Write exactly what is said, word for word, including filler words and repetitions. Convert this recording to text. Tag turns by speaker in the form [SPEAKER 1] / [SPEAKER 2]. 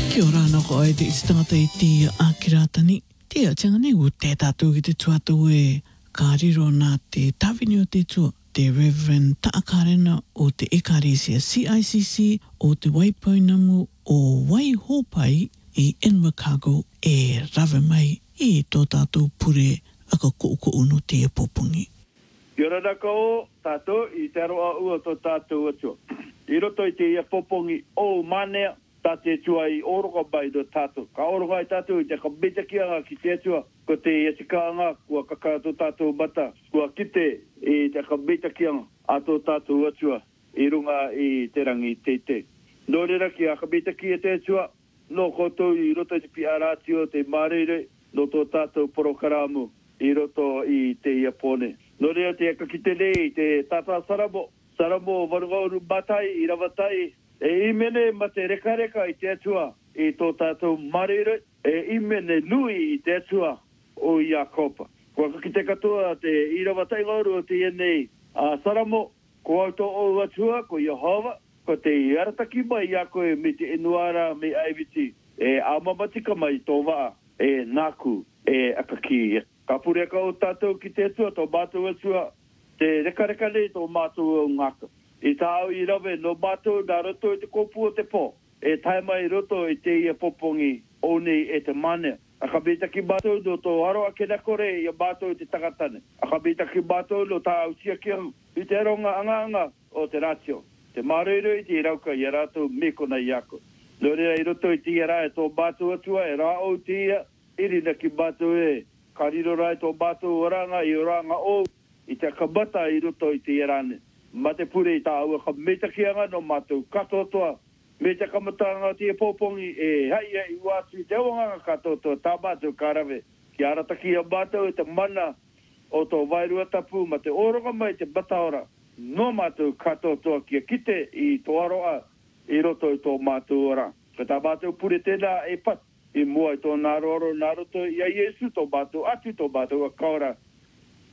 [SPEAKER 1] Kia ora ana ko ai te istangata I te a kiratani. Te a tanga nei u te tātou ki te tuatu e kāriro nā te tawini o te tua. Te Reverend Taakarena o te Ekarisia C I C C o te Waipoinamu o Waihopai I Invercargill e rawe mai I tō tātou pure aka ko'oko uno te e popungi.
[SPEAKER 2] Kia ora ko tātou I te aroa ua tō tātou atua. I roto I te ia popongi o manea tā te tua I oroka bai do tātou. Ka oroka I tātou I te kabita ki anga ki te tua ko te ia tika anga kua kakato tātou bata. Kua kite I te kabita ki anga a tō tātou atua I runga I te rangi te te. Nō rera ki a kabita ki e te tua no koto I roto I te piarati o te marere no tō tātou porokaramu I roto I te ia pone. Nō rera te kakite nei te tata sarabo. Sarabo warugauru batai I ravatai. E imene ma te reka reka I te atua I tō tātou marere. E imene nui I te atua o Iakopa. Kua kakite katoa te I ravatai gauru o te ienei a Saramo. Ko auto o atua ko Yehova. Ko te arataki mai I a koe me te inuara me aiviti. E amamatika mai tō waa. E nāku e akaki. Ka pureka o tātou ki te atua tō mātou atua. Te reka reka nei tō mātou o ngaka. I tāo I rawe no mātou nā roto I te kopu o te pō. E tae mai roto I te ia popongi o nei e te mane. A ka bita ki mātou no tō aroa ke nakore I a mātou I te takatane. A ka bita ki mātou no tā ausia ki ang. I te aronga anga anga o te ratio. Te māreiro I te irauka I a rātou me kona I ako. Nō rea I roto I te ia e tō mātou atua e rā o te ia. Irina ki mātou e. Ka riro rai tō mātou oranga I oranga o. I te kabata I roto I te ia rane. Ma te pure I tā ua ka metakianga no mātou katotoa. Me te kamatanga te popongi e hai ai wātu te awanga katotoa tā mātou karawe. Ki arataki a mātou e te mana o tō wairua tapu ma te oroga mai te bataora. No mātou katotoa ki a kite I tō aroa I roto I tō mātou ora. Ka tā mātou pure tēnā e pat. I mua I tō nāroro nāroto I a Iesu tō mātou atu tō mātou a kaora.